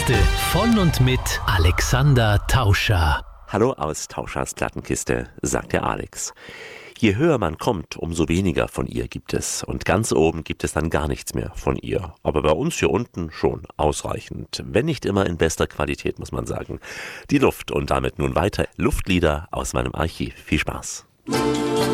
Plattenkiste von und mit Alexander Tauscher. Hallo aus Tauschers Plattenkiste, sagt der Alex. Je höher man kommt, umso weniger von ihr gibt es. Und ganz oben gibt es dann gar nichts mehr von ihr. Aber bei uns hier unten schon ausreichend. Wenn nicht immer in bester Qualität, muss man sagen. Die Luft und damit nun weiter Luftlieder aus meinem Archiv. Viel Spaß.